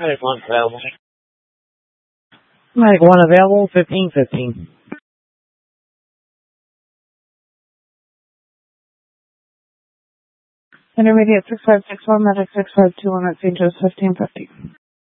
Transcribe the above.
Medic 1 available. Medic 1 available, 1515. Intermediate 6561, Medic 6521 at St. Joe's 1550.